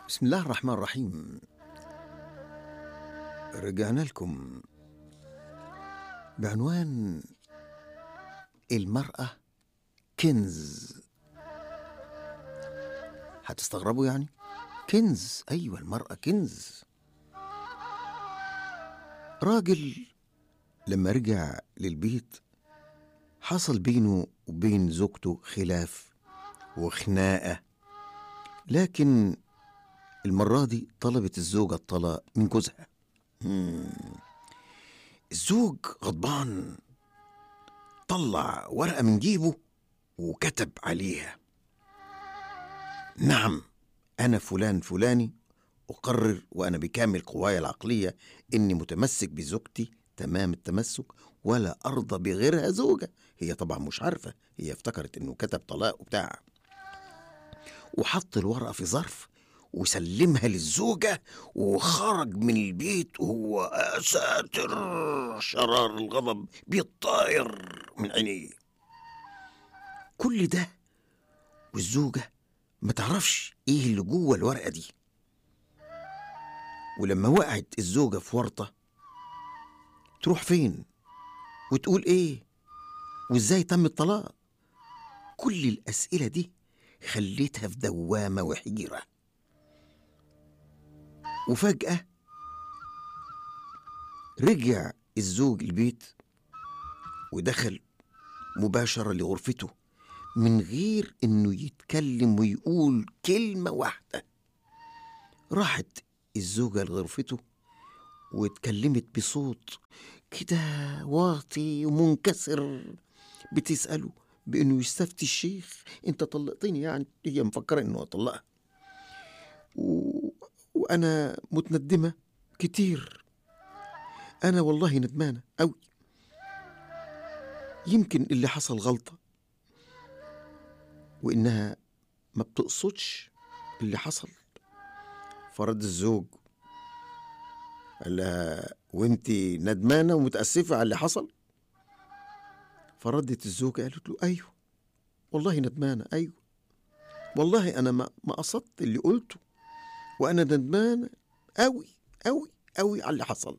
بسم الله الرحمن الرحيم. رجعنا لكم بعنوان المرأة كنز. هتستغربوا يعني؟ كنز، أيوة المرأة كنز. راجل لما رجع للبيت حصل بينه وبين زوجته خلاف وخناقة، لكن المرة دي طلبت الزوجة الطلاق من جوزها. الزوج غضبان طلع ورقة من جيبه وكتب عليها: نعم، أنا فلان فلاني أقرر وأنا بكامل قواي العقلية إني متمسك بزوجتي تمام التمسك ولا أرضى بغيرها زوجة. هي طبعا مش عارفة، هي افتكرت إنه كتب طلاق وبتاع، وحط الورقة في ظرف وسلمها للزوجة وخرج من البيت وهو ساتر شرار الغضب بيطاير من عينيه. كل ده والزوجة ما تعرفش ايه اللي جوه الورقة دي. ولما وقعت الزوجة في ورطة تروح فين وتقول ايه وازاي تم الطلاق؟ كل الأسئلة دي خليتها في دوامة وحيرة. وفجأة رجع الزوج البيت ودخل مباشرة لغرفته من غير انه يتكلم ويقول كلمة واحدة. راحت الزوجة لغرفته واتكلمت بصوت كده واطي ومنكسر بتسأله بانه يستفتي الشيخ: انت طلقتني؟ يعني هي مفكرة انه طلقها وانا متندمة كتير. انا والله ندمانة اوي، يمكن اللي حصل غلطة وإنها ما بتقصدش اللي حصل. فرد الزوج قال لها: وانتي ندمانة ومتأسفة على اللي حصل؟ فردت الزوجة قالت له: أيوه والله ندمانة، أيوه والله أنا ما قصدت اللي قلته، وأنا ندمانة أوي أوي أوي على اللي حصل.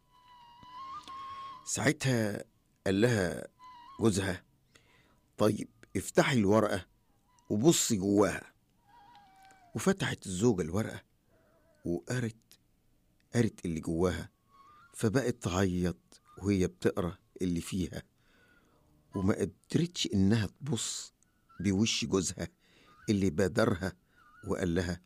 ساعتها قال لها جوزها: طيب افتحي الورقة وبصي جواها. وفتحت الزوجة الورقة قرت اللي جواها، فبقت تعيط وهي بتقرا اللي فيها، وما قدرتش انها تبص بوش جوزها اللي بادرها وقال لها: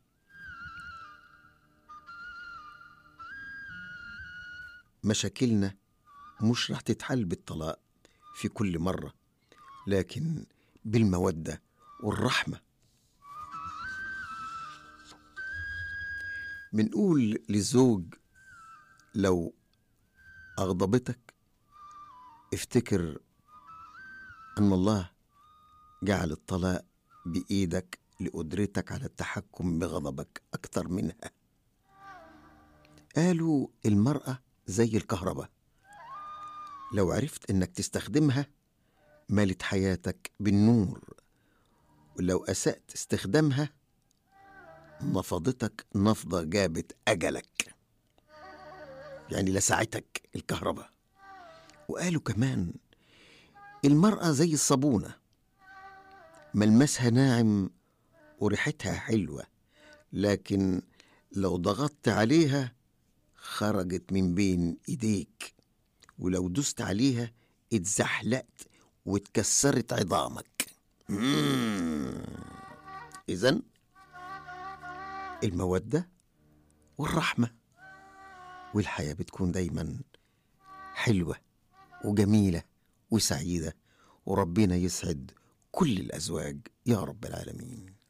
مشاكلنا مش رح تتحل بالطلاق في كل مرة، لكن بالمودة والرحمة. بنقول للزوج: لو أغضبتك افتكر أن الله جعل الطلاق بإيدك لقدرتك على التحكم بغضبك أكتر منها. قالوا المرأة زي الكهرباء، لو عرفت إنك تستخدمها مالت حياتك بالنور، ولو أسأت استخدامها نفضتك نفضة جابت أجلك، يعني لسعتك الكهرباء. وقالوا كمان المرأة زي الصابونة، ملمسها ناعم وريحتها حلوة، لكن لو ضغطت عليها خرجت من بين ايديك، ولو دوست عليها اتزحلقت واتكسرت عظامك. إذن المودة والرحمة، والحياة بتكون دايما حلوة وجميلة وسعيدة، وربنا يسعد كل الأزواج يا رب العالمين.